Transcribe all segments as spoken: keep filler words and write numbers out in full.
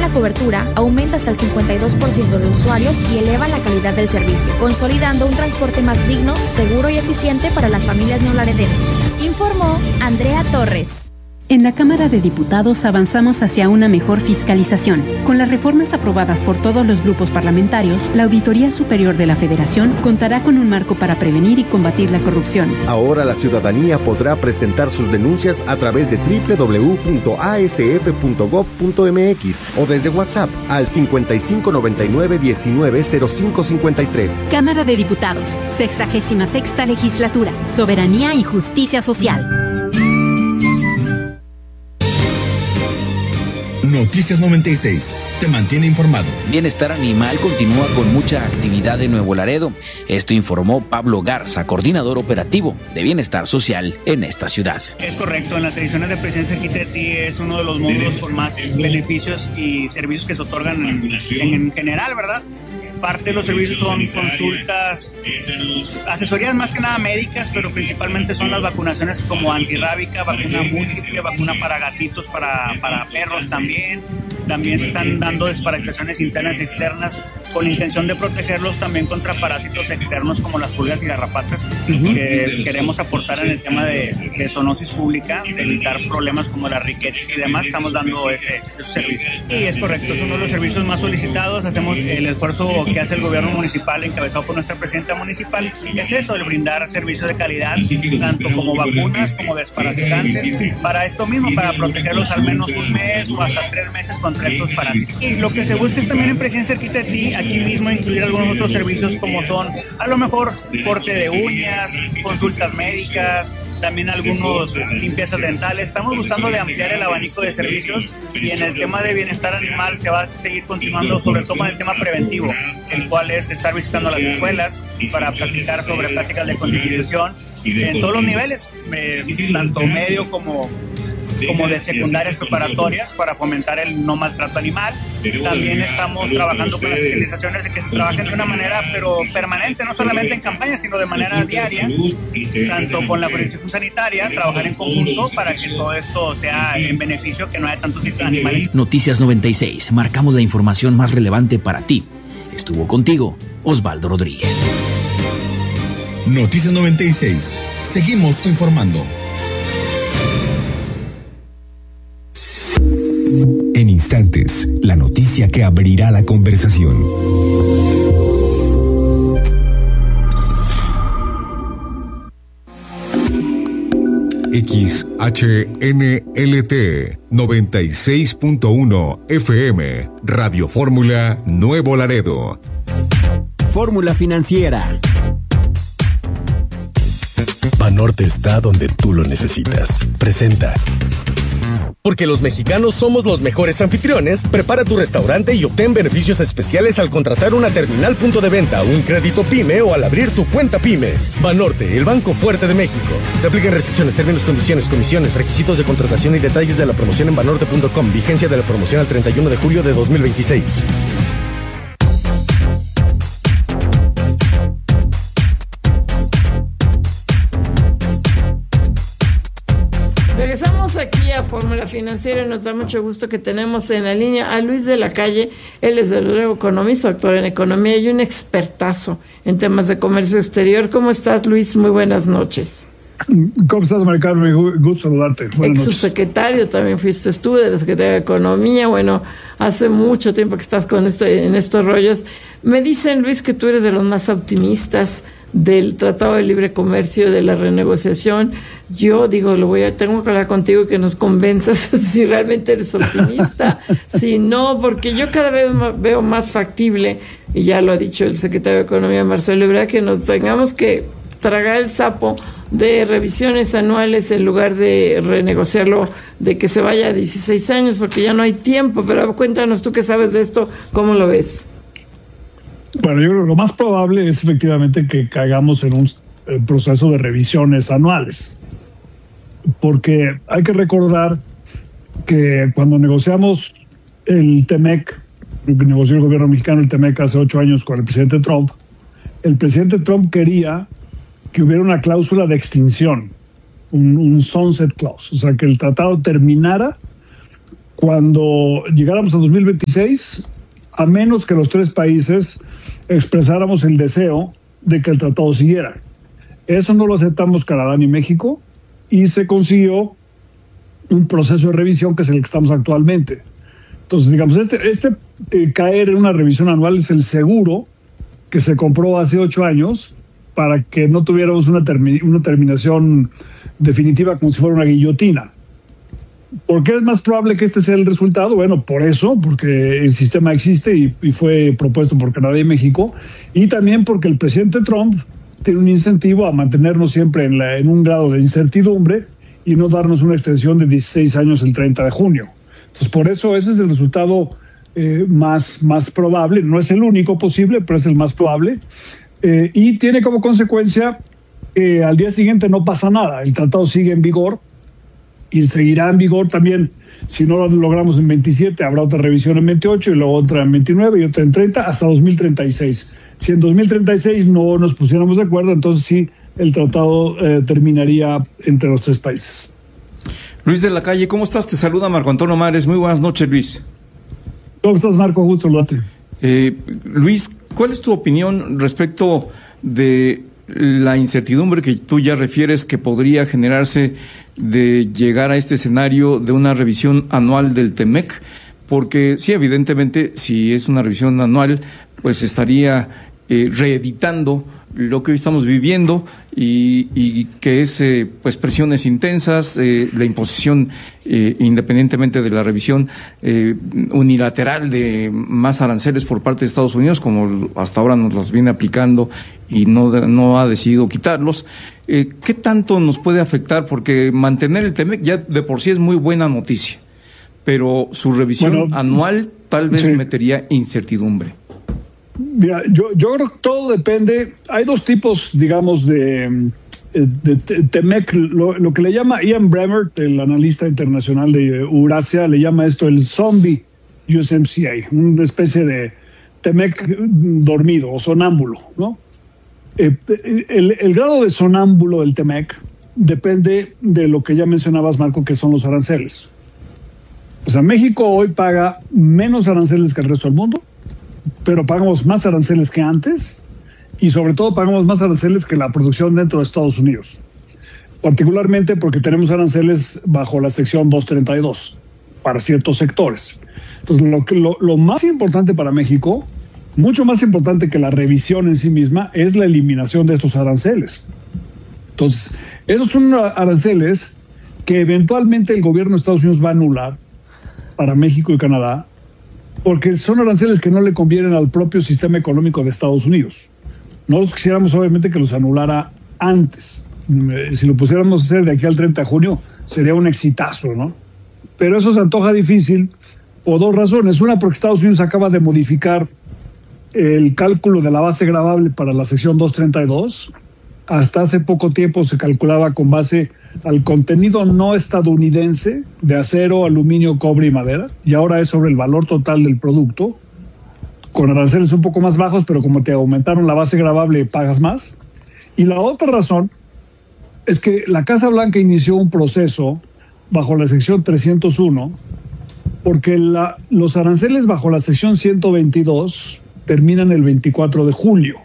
la cobertura, aumenta hasta el cincuenta y dos por ciento de usuarios y eleva la calidad del servicio, consolidando un transporte más digno, seguro y eficiente para las familias neolaredenses. Informó Andrea Torres. En la Cámara de Diputados avanzamos hacia una mejor fiscalización. Con las reformas aprobadas por todos los grupos parlamentarios, la Auditoría Superior de la Federación contará con un marco para prevenir y combatir la corrupción. Ahora la ciudadanía podrá presentar sus denuncias a través de doble u doble u doble u punto a s f punto gob punto m x o desde WhatsApp al cincuenta y cinco noventa y nueve diecinueve cero cinco cincuenta y tres. Cámara de Diputados, sexagésima sexta Legislatura, Soberanía y Justicia Social. Noticias noventa y seis. Te mantiene informado. Bienestar Animal continúa con mucha actividad en Nuevo Laredo. Esto informó Pablo Garza, coordinador operativo de Bienestar Social en esta ciudad. Es correcto, en las ediciones de Presidencia Equitati es uno de los módulos con más beneficios y servicios que se otorgan en, en, en general, ¿verdad? Parte de los servicios son consultas, asesorías más que nada médicas, pero principalmente son las vacunaciones como antirrábica, vacuna múltiple, vacuna para gatitos, para, para perros también. También se están dando desparasitaciones internas y externas con la intención de protegerlos también contra parásitos externos como las pulgas y garrapatas. Uh-huh. Que queremos aportar en el tema de, de zoonosis pública, de evitar problemas como la riqueza y demás. Estamos dando ese, esos servicios. Y es correcto, es uno de los servicios más solicitados. Hacemos el esfuerzo que hace el gobierno municipal, encabezado por nuestra presidenta municipal. Es eso, el brindar servicios de calidad, tanto como vacunas como desparasitantes, para esto mismo, para protegerlos al menos un mes o hasta tres meses contra estos parásitos. Y lo que se busca es también en Presidencia Equitati, aquí mismo incluir algunos otros servicios como son, a lo mejor, corte de uñas, consultas médicas, también algunos limpiezas dentales. Estamos buscando de ampliar el abanico de servicios y en el tema de bienestar animal se va a seguir continuando, sobre todo en el tema preventivo, el cual es estar visitando las escuelas para platicar sobre prácticas de concientización en todos los niveles, eh, tanto medio como como de secundarias preparatorias para fomentar el no maltrato animal. También estamos trabajando con las especializaciones de que se trabajen de una manera pero permanente, no solamente en campaña, sino de manera diaria, tanto con la jurisdicción sanitaria, trabajar en conjunto para que todo esto sea en beneficio, que no haya tantos animales. Noticias noventa y seis, marcamos la información más relevante para ti. Estuvo contigo Osvaldo Rodríguez. Noticias noventa y seis, seguimos informando. En instantes, la noticia que abrirá la conversación. X H N L T noventa y seis punto uno F M, Radio Fórmula Nuevo Laredo. Fórmula Financiera. Banorte está donde tú lo necesitas. Presenta. Porque los mexicanos somos los mejores anfitriones, prepara tu restaurante y obtén beneficios especiales al contratar una terminal punto de venta, un crédito PYME o al abrir tu cuenta PYME. Banorte, el banco fuerte de México. Te aplican restricciones, términos, condiciones, comisiones, requisitos de contratación y detalles de la promoción en banorte punto com. Vigencia de la promoción al treinta y uno de julio de dos mil veintiséis. Regresamos aquí a Fórmula Financiera y nos da mucho gusto que tenemos en la línea a Luis de la Calle. Él es, desde luego, economista, doctor en economía y un expertazo en temas de comercio exterior. ¿Cómo estás, Luis? Muy buenas noches. ¿Cómo estás, María Carmen? Gusto saludarte. Ex subsecretario, también fuiste tú de la Secretaría de Economía. Bueno, hace mucho tiempo que estás con esto, en estos rollos. Me dicen, Luis, que tú eres de los más optimistas del Tratado de Libre Comercio, de la renegociación. Yo digo, lo voy a, tengo que hablar contigo y que nos convenzas si realmente eres optimista, si no, porque yo cada vez veo más factible, y ya lo ha dicho el secretario de Economía, Marcelo Ebrard, que nos tengamos que tragar el sapo de revisiones anuales en lugar de renegociarlo, de que se vaya a dieciséis años, porque ya no hay tiempo. Pero cuéntanos, tú que sabes de esto, ¿cómo lo ves? Bueno, yo creo que lo más probable es efectivamente que caigamos en un eh, proceso de revisiones anuales, porque hay que recordar que cuando negociamos el T M E C, lo que negoció el gobierno mexicano, el T M E C hace ocho años con el presidente Trump, el presidente Trump quería que hubiera una cláusula de extinción, un, un sunset clause, o sea, que el tratado terminara cuando llegáramos a dos mil veintiséis, a menos que los tres países expresáramos el deseo de que el tratado siguiera. Eso no lo aceptamos Canadá ni México, y se consiguió un proceso de revisión que es el que estamos actualmente. Entonces, digamos, este, este eh, caer en una revisión anual es el seguro que se compró hace ocho años para que no tuviéramos una, termi- una terminación definitiva como si fuera una guillotina. ¿Por qué es más probable que este sea el resultado? Bueno, por eso, porque el sistema existe y, y fue propuesto por Canadá y México, y también porque el presidente Trump tiene un incentivo a mantenernos siempre en, la, en un grado de incertidumbre y no darnos una extensión de dieciséis años el treinta de junio. Entonces, por eso ese es el resultado eh, más, más probable. No es el único posible, pero es el más probable. Eh, y tiene como consecuencia que al día siguiente no pasa nada. El tratado sigue en vigor y seguirá en vigor también. Si no lo logramos en veintisiete, habrá otra revisión en veintiocho y luego otra en veintinueve y otra en treinta hasta dos mil treinta y seis. Si en dos mil treinta y seis no nos pusiéramos de acuerdo, entonces sí, el tratado eh, terminaría entre los tres países. Luis de la Calle, ¿cómo estás? Te saluda Marco Antonio Mares. Muy buenas noches, Luis. ¿Cómo estás, Marco? Gusto saludarte. Eh, Luis, ¿cuál es tu opinión respecto de la incertidumbre que tú ya refieres que podría generarse de llegar a este escenario de una revisión anual del TEMEC? Porque sí, evidentemente, si es una revisión anual, pues estaría eh, reeditando lo que hoy estamos viviendo y, y que es eh, pues presiones intensas, eh, la imposición, eh, independientemente de la revisión eh, unilateral de más aranceles por parte de Estados Unidos, como hasta ahora nos los viene aplicando y no, no ha decidido quitarlos. Eh, ¿Qué tanto nos puede afectar? Porque mantener el TEMEC ya de por sí es muy buena noticia, pero su revisión bueno, anual tal vez sí. metería incertidumbre. Mira, yo, yo creo que todo depende. Hay dos tipos, digamos, de, de, de TEMEC. Lo, lo que le llama Ian Bremmer, el analista internacional de Eurasia, le llama esto el zombie U S M C A, una especie de TEMEC dormido o sonámbulo, ¿no? Eh, el, el grado de sonámbulo del TEMEC depende de lo que ya mencionabas, Marco, que son los aranceles. O sea, México hoy paga menos aranceles que el resto del mundo, pero pagamos más aranceles que antes y sobre todo pagamos más aranceles que la producción dentro de Estados Unidos, particularmente porque tenemos aranceles bajo la sección doscientos treinta y dos para ciertos sectores. Entonces, lo, que, lo, lo más importante para México, mucho más importante que la revisión en sí misma, es la eliminación de estos aranceles. Entonces, esos son aranceles que eventualmente el gobierno de Estados Unidos va a anular para México y Canadá, porque son aranceles que no le convienen al propio sistema económico de Estados Unidos. Nosotros quisiéramos obviamente que los anulara antes. Si lo pusiéramos a hacer de aquí al treinta de junio, sería un exitazo, ¿no? Pero eso se antoja difícil por dos razones. Una, porque Estados Unidos acaba de modificar el cálculo de la base gravable para la sección doscientos treinta y dos. Hasta hace poco tiempo se calculaba con base al contenido no estadounidense de acero, aluminio, cobre y madera, y ahora es sobre el valor total del producto, con aranceles un poco más bajos, pero como te aumentaron la base gravable, pagas más. Y la otra razón es que la Casa Blanca inició un proceso bajo la sección trescientos uno, porque la, los aranceles bajo la sección ciento veintidós terminan el veinticuatro de julio.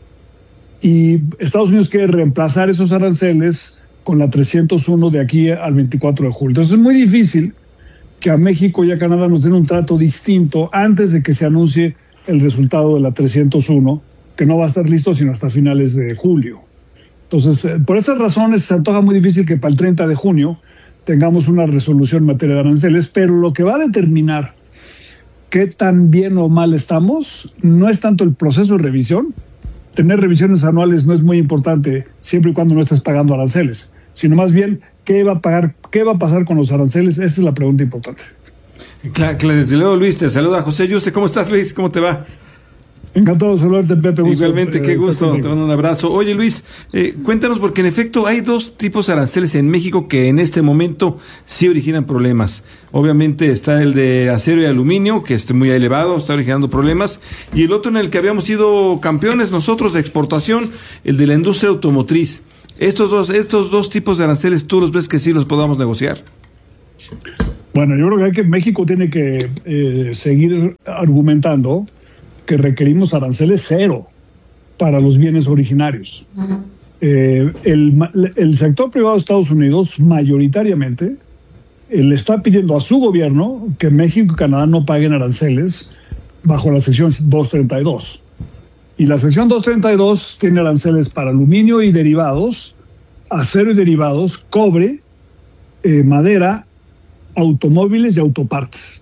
Y Estados Unidos quiere reemplazar esos aranceles con la trescientos uno de aquí al veinticuatro de julio. Entonces es muy difícil que a México y a Canadá nos den un trato distinto antes de que se anuncie el resultado de la trescientos uno, que no va a estar listo sino hasta finales de julio. Entonces, eh, por esas razones se antoja muy difícil que para el treinta de junio tengamos una resolución en materia de aranceles, pero lo que va a determinar qué tan bien o mal estamos no es tanto el proceso de revisión. Tener revisiones anuales no es muy importante siempre y cuando no estés pagando aranceles, sino más bien qué va a pagar, qué va a pasar con los aranceles. Esa es la pregunta importante. Claro, claro, desde luego, Luis, te saluda José Yuste. ¿Cómo estás, Luis? ¿Cómo te va? Encantado de saludarte, Pepe. Gusto, Igualmente, qué gusto, te mando un abrazo. Oye, Luis, eh, cuéntanos, porque en efecto hay dos tipos de aranceles en México que en este momento sí originan problemas. Obviamente está el de acero y aluminio, que es muy elevado, está originando problemas, y el otro en el que habíamos sido campeones nosotros de exportación, el de la industria automotriz. Estos dos, estos dos tipos de aranceles, ¿tú los ves que sí los podamos negociar? Bueno, yo creo que, hay que México tiene que eh, seguir argumentando que requerimos aranceles cero para los bienes originarios. Uh-huh. Eh, el, el sector privado de Estados Unidos mayoritariamente eh, le está pidiendo a su gobierno que México y Canadá no paguen aranceles bajo la sección doscientos treinta y dos. Y la sección doscientos treinta y dos tiene aranceles para aluminio y derivados, acero y derivados, cobre, eh, madera, automóviles y autopartes.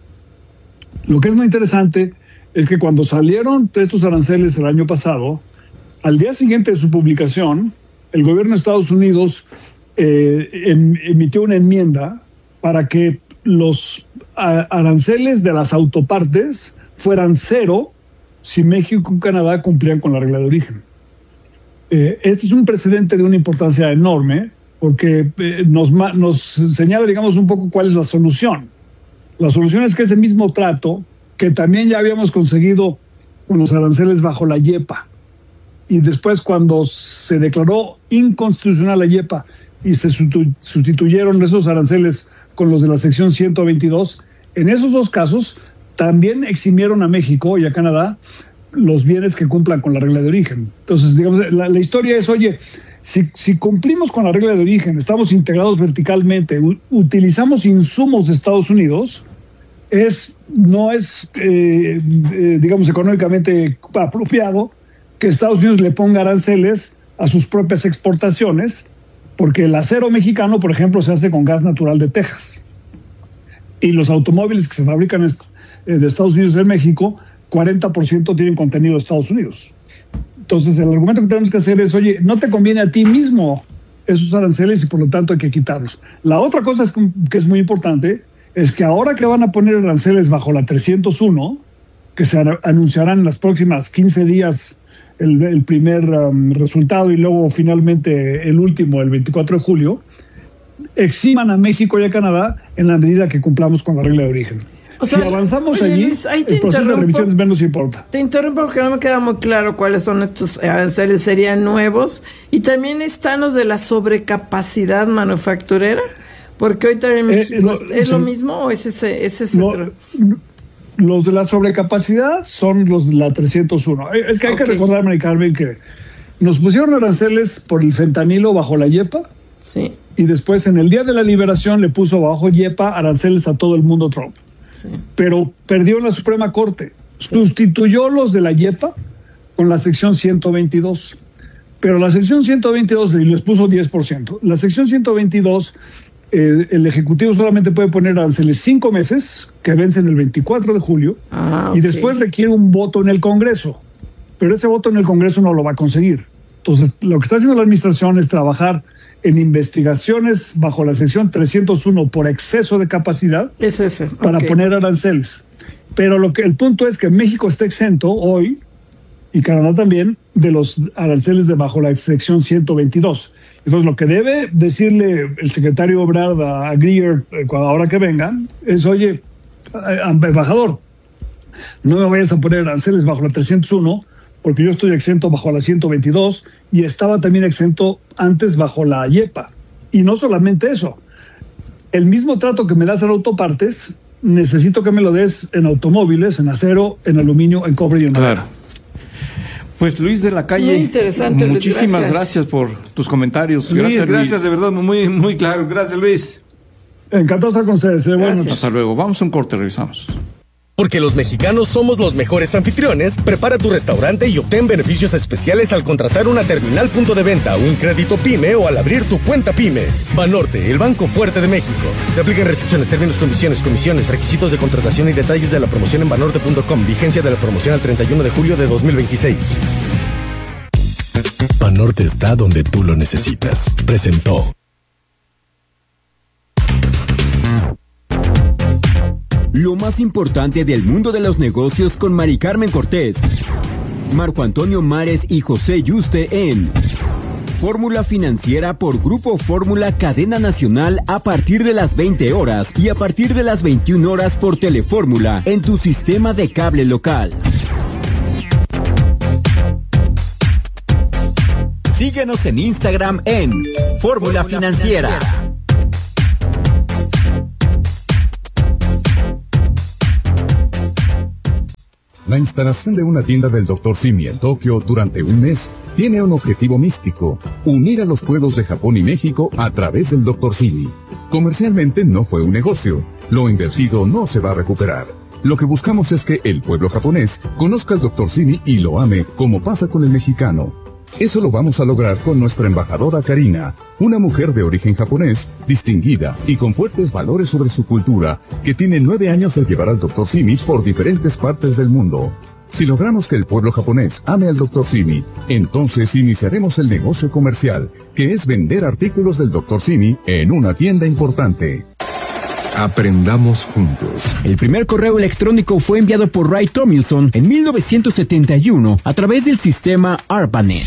Lo que es muy interesante es que cuando salieron estos aranceles el año pasado, al día siguiente de su publicación, el gobierno de Estados Unidos eh, em, emitió una enmienda para que los a, aranceles de las autopartes fueran cero si México y Canadá cumplían con la regla de origen. Eh, este es un precedente de una importancia enorme porque eh, nos, nos señala, digamos, un poco cuál es la solución. La solución es que ese mismo trato, que también ya habíamos conseguido con los aranceles bajo la YEPA, y después cuando se declaró inconstitucional la YEPA y se sustituyeron esos aranceles con los de la sección ciento veintidós, en esos dos casos también eximieron a México y a Canadá los bienes que cumplan con la regla de origen. Entonces, digamos, la, la historia es, oye, si, si cumplimos con la regla de origen, estamos integrados verticalmente, u, utilizamos insumos de Estados Unidos, es no es, eh, eh, digamos, económicamente apropiado que Estados Unidos le ponga aranceles a sus propias exportaciones, porque el acero mexicano, por ejemplo, se hace con gas natural de Texas. Y los automóviles que se fabrican eh, de Estados Unidos en México, cuarenta por ciento tienen contenido de Estados Unidos. Entonces, el argumento que tenemos que hacer es, oye, no te conviene a ti mismo esos aranceles y por lo tanto hay que quitarlos. La otra cosa es que es muy importante es que ahora que van a poner aranceles bajo la trescientos uno, que se anunciarán en las próximas quince días el, el primer um, resultado y luego finalmente el último, el veinticuatro de julio, eximan a México y a Canadá en la medida que cumplamos con la regla de origen. O sea, si avanzamos oye, allí, Luis, el proceso de revisión menos importa. Te interrumpo porque no me queda muy claro cuáles son estos aranceles, serían nuevos. Y también están los de la sobrecapacidad manufacturera, porque hoy también eh, ¿es, lo, ¿es sí. lo mismo o es ese, ese centro? No, los de la sobrecapacidad son los de la trescientos uno. Es que hay okay. que recordar, Mari Carmen, que nos pusieron aranceles por el fentanilo bajo la YEPA. Sí. Y después, en el día de la liberación, le puso bajo YEPA aranceles a todo el mundo Trump. Sí. Pero perdió en la Suprema Corte. Sí. Sustituyó los de la YEPA con la sección ciento veintidós. Pero la sección ciento veintidós les puso diez por ciento. La sección ciento veintidós, eh, el Ejecutivo solamente puede poner aranceles cinco meses, que vencen el veinticuatro de julio, ah, okay. y después requiere un voto en el Congreso. Pero ese voto en el Congreso no lo va a conseguir. Entonces, lo que está haciendo la administración es trabajar en investigaciones bajo la sección trescientos uno por exceso de capacidad es ese. para okay. poner aranceles. Pero lo que el punto es que México está exento hoy, y Canadá también, de los aranceles de bajo la sección ciento veintidós. Entonces, lo que debe decirle el secretario Ebrard a, a Greer eh, ahora que vengan es, oye, embajador, no me vayas a poner aranceles bajo la trescientos uno, porque yo estoy exento bajo la ciento veintidós y estaba también exento antes bajo la YEPA. Y no solamente eso, el mismo trato que me das en autopartes, necesito que me lo des en automóviles, en acero, en aluminio, en cobre y en madera. Claro. Pues Luis de la Calle, muy interesante, muchísimas gracias. gracias por tus comentarios. Luis, gracias, gracias, Luis. de verdad, muy, muy claro. Gracias, Luis. Encantado de estar con ustedes. Eh, bueno, hasta luego. Vamos a un corte, regresamos. Porque los mexicanos somos los mejores anfitriones, prepara tu restaurante y obtén beneficios especiales al contratar una terminal punto de venta, un crédito PYME o al abrir tu cuenta PYME. Banorte, el banco fuerte de México. Te aplican restricciones, términos, condiciones, comisiones, requisitos de contratación y detalles de la promoción en banorte punto com. Vigencia de la promoción al treinta y uno de julio de dos mil veintiséis. Banorte está donde tú lo necesitas. Presentó. Lo más importante del mundo de los negocios con Mari Carmen Cortés, Marco Antonio Mares y José Yuste en Fórmula Financiera por Grupo Fórmula Cadena Nacional a partir de las veinte horas y a partir de las veintiuna horas por Telefórmula en tu sistema de cable local. Síguenos en Instagram en Fórmula Financiera. La instalación de una tienda del doctor Simi en Tokio durante un mes tiene un objetivo místico: unir a los pueblos de Japón y México a través del doctor Simi. Comercialmente no fue un negocio. Lo invertido no se va a recuperar. Lo que buscamos es que el pueblo japonés conozca al doctor Simi y lo ame, como pasa con el mexicano. Eso lo vamos a lograr con nuestra embajadora Karina, una mujer de origen japonés, distinguida y con fuertes valores sobre su cultura, que tiene nueve años de llevar al doctor Simi por diferentes partes del mundo. Si logramos que el pueblo japonés ame al doctor Simi, entonces iniciaremos el negocio comercial, que es vender artículos del doctor Simi en una tienda importante. Aprendamos juntos. El primer correo electrónico fue enviado por Ray Tomlinson en mil novecientos setenta y uno a través del sistema ARPANET.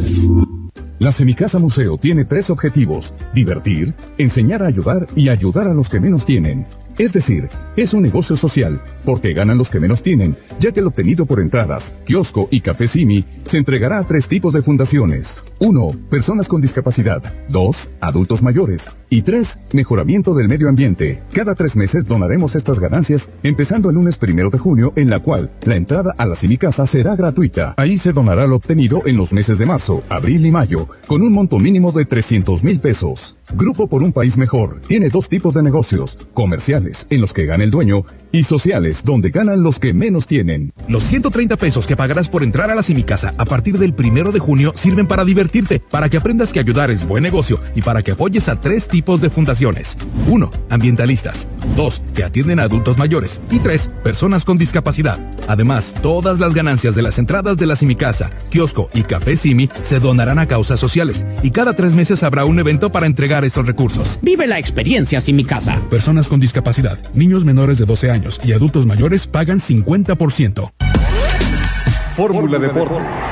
La Semicasa Museo tiene tres objetivos: divertir, enseñar a ayudar y ayudar a los que menos tienen. Es decir, es un negocio social, porque ganan los que menos tienen, ya que el obtenido por entradas, kiosco y café Simi se entregará a tres tipos de fundaciones. uno. Personas con discapacidad. dos. Adultos mayores. Y tres. Mejoramiento del medio ambiente. Cada tres meses donaremos estas ganancias, empezando el lunes primero de junio, en la cual la entrada a la Semicasa será gratuita. Ahí se donará lo obtenido en los meses de marzo, abril y mayo, con un monto mínimo de trescientos mil pesos. Grupo por un País Mejor tiene dos tipos de negocios: comerciales, en los que gana el dueño, y sociales, donde ganan los que menos tienen. Los ciento treinta pesos que pagarás por entrar a la Semicasa a partir del primero de junio sirven para divertirte, para que aprendas que ayudar es buen negocio y para que apoyes a tres tipos de fundaciones. uno. Ambientalistas. dos. Que atienden a adultos mayores. Y tres. Personas con discapacidad. Además, todas las ganancias de las entradas de la Semicasa, kiosco y café Simi se donarán a causas sociales, y cada tres meses habrá un evento para entregar estos recursos. Vive la experiencia Semicasa. Personas con discapacidad, niños menores de doce años y adultos mayores pagan cincuenta por ciento. Fórmula Deportes.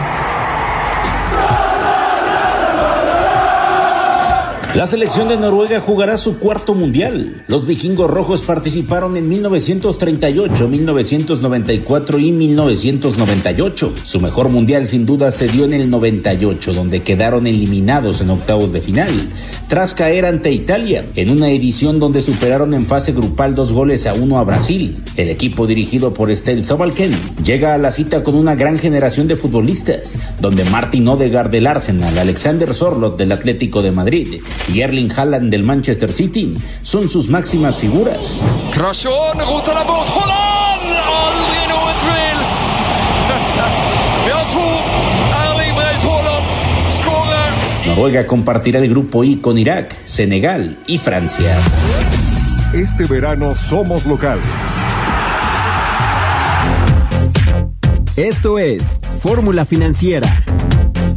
La selección de Noruega jugará su cuarto mundial. Los vikingos rojos participaron en mil novecientos treinta y ocho, mil novecientos noventa y cuatro y mil novecientos noventa y ocho. Su mejor mundial sin duda se dio en el noventa y ocho, donde quedaron eliminados en octavos de final, tras caer ante Italia, en una edición donde superaron en fase grupal dos goles a uno a Brasil. El equipo dirigido por Ståle Solbakken llega a la cita con una gran generación de futbolistas, donde Martin Odegaard del Arsenal, Alexander Sørloth del Atlético de Madrid y Erling Haaland del Manchester City son sus máximas figuras. Noruega compartirá el grupo I con Irak, Senegal y Francia. Este verano somos locales. Esto es Fórmula Financiera.